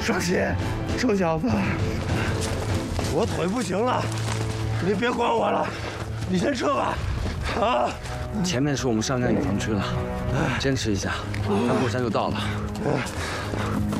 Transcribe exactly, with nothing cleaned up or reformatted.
双喜，臭小子，我腿不行了，你别管我了，你先撤吧。啊！ 前面是我们上山隐藏区了，坚持一下，咱过山就到了。